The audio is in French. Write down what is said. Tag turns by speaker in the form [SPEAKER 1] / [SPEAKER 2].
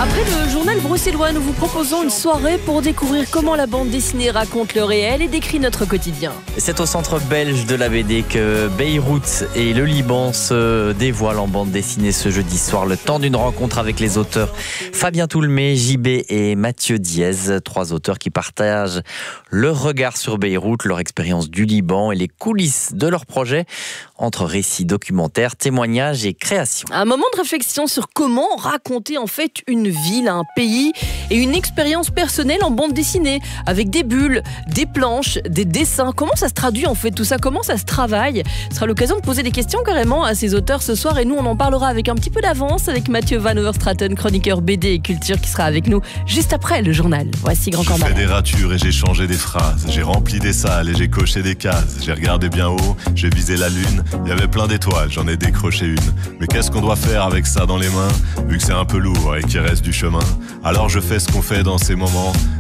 [SPEAKER 1] Après le journal bruxellois, nous vous proposons une soirée pour découvrir comment la bande dessinée raconte le réel et décrit notre quotidien.
[SPEAKER 2] C'est au centre belge de la BD que Beyrouth et le Liban se dévoilent en bande dessinée ce jeudi soir. Le temps d'une rencontre avec les auteurs Fabien Toulmé, JB et Mathieu Diez. 3 auteurs qui partagent leur regard sur Beyrouth, leur expérience du Liban et les coulisses de leur projet entre récits documentaires, témoignages et créations.
[SPEAKER 1] Un moment de réflexion sur comment raconter en fait une ville, un pays et une expérience personnelle en bande dessinée avec des bulles, des planches, des dessins. Comment ça se traduit en fait tout ça? Comment ça se travaille? Ce sera l'occasion de poser des questions carrément à ces auteurs ce soir et nous on en parlera avec un petit peu d'avance avec Mathieu Van Overstraten, chroniqueur BD et culture qui sera avec nous juste après le journal. Voici Grand Corps Malade.
[SPEAKER 3] J'ai fait des ratures et j'ai changé des phrases. J'ai rempli des salles et j'ai coché des cases. J'ai regardé bien haut, j'ai visé la lune. Il y avait plein d'étoiles, j'en ai décroché une. Mais qu'est-ce qu'on doit faire avec ça dans les mains, vu que c'est un peu lourd et qu'il reste du chemin? Alors je fais ce qu'on fait dans ces moments,